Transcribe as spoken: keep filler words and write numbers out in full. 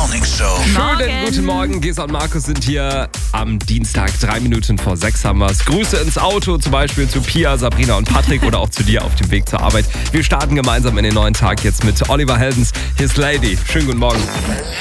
Morning Show. Schönen guten Morgen, Gesa und Markus sind hier am Dienstag, drei Minuten vor sechs haben wir es. Grüße ins Auto, zum Beispiel zu Pia, Sabrina und Patrick oder auch zu dir auf dem Weg zur Arbeit. Wir starten gemeinsam in den neuen Tag jetzt mit Oliver Heldens, His Lady. Schönen guten Morgen.